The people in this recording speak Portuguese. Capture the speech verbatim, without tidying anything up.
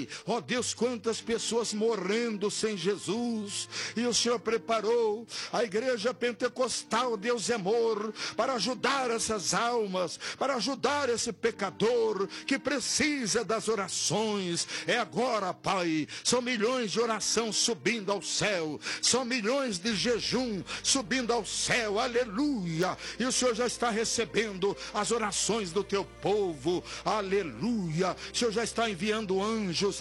Pai. Ó Deus, quantas pessoas morrendo sem Jesus, e o Senhor preparou a igreja pentecostal, Deus é amor, para ajudar essas almas, para ajudar esse pecador que precisa das orações. É agora, Pai, são milhões de oração subindo ao céu, são milhões de jejum subindo ao céu, aleluia, e o Senhor já está recebendo as orações do teu povo, aleluia. O Senhor já está enviando anjos